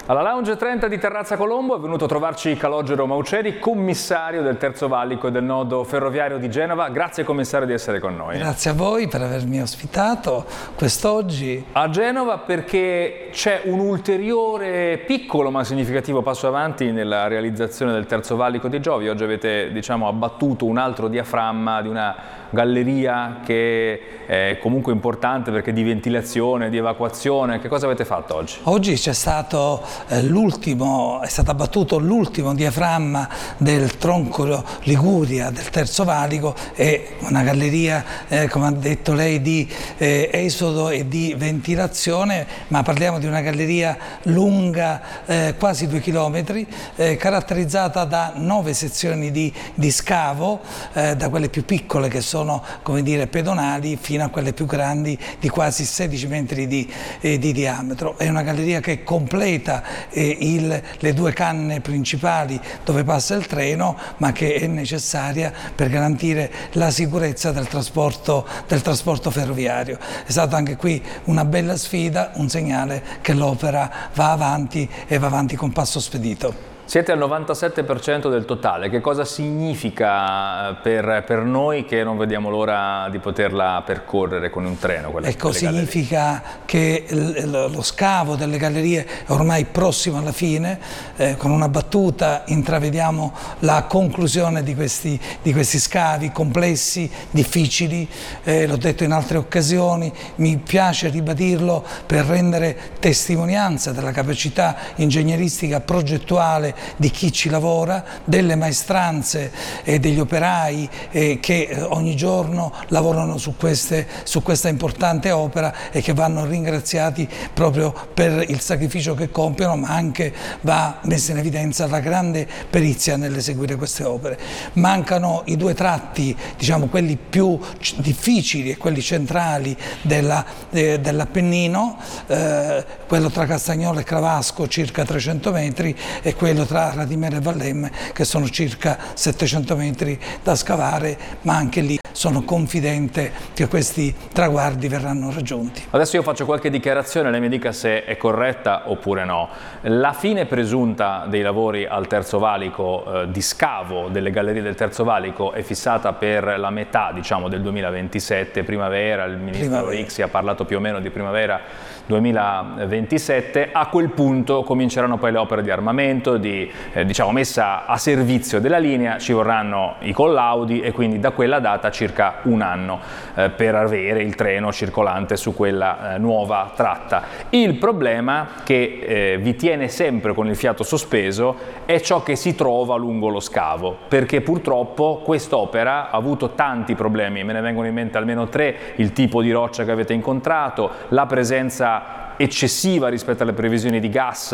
Alla Lounge 30 di Terrazza Colombo è venuto a trovarci Calogero Mauceri, commissario del Terzo Valico e del nodo ferroviario di Genova. Grazie commissario di essere con noi. Grazie a voi per avermi ospitato quest'oggi. A Genova perché c'è un ulteriore piccolo ma significativo passo avanti nella realizzazione del Terzo Valico di Giovi. Oggi avete, abbattuto un altro diaframma di una galleria che è comunque importante perché di ventilazione, di evacuazione. Che cosa avete fatto oggi? Oggi c'è stato è stato abbattuto l'ultimo diaframma del tronco Liguria del Terzo Valico. È una galleria, come ha detto lei, di esodo e di ventilazione, ma parliamo di una galleria lunga quasi 2 chilometri, caratterizzata da 9 sezioni di scavo, da quelle più piccole che sono, come dire, pedonali, fino a quelle più grandi di quasi 16 metri di diametro. È una galleria che completa le 2 canne principali dove passa il treno, ma che è necessaria per garantire la sicurezza del trasporto ferroviario. È stata anche qui una bella sfida, un segnale che l'opera va avanti e va avanti con passo spedito. Siete al 97% del totale. Che cosa significa per noi che non vediamo l'ora di poterla percorrere con un treno? Ecco, significa che lo scavo delle gallerie è ormai prossimo alla fine. Con una battuta intravediamo la conclusione di questi scavi complessi, difficili. L'ho detto in altre occasioni, mi piace ribadirlo per rendere testimonianza della capacità ingegneristica progettuale di chi ci lavora, delle maestranze e degli operai che ogni giorno lavorano su questa importante opera e che vanno ringraziati proprio per il sacrificio che compiono, ma anche va messa in evidenza la grande perizia nell'eseguire queste opere. Mancano i 2 tratti, quelli più difficili e quelli centrali dell'Appennino, quello tra Castagnola e Cravasco circa 300 metri e quello tra Radimere e Vallemme che sono circa 700 metri da scavare, ma anche lì sono confidente che questi traguardi verranno raggiunti. Adesso io faccio qualche dichiarazione, lei mi dica se è corretta oppure no. La fine presunta dei lavori al Terzo Valico, di scavo delle gallerie del Terzo Valico, è fissata per la metà del 2027, primavera. Il ministro Rixi ha parlato più o meno di primavera 2027. A quel punto cominceranno poi le opere di armamento, di messa a servizio della linea. Ci vorranno i collaudi e quindi da quella data circa un anno per avere il treno circolante su quella nuova tratta. Il problema che vi tiene sempre con il fiato sospeso è ciò che si trova lungo lo scavo, perché purtroppo quest'opera ha avuto tanti problemi. Me ne vengono in mente almeno 3: il tipo di roccia che avete incontrato, la presenza eccessiva rispetto alle previsioni di gas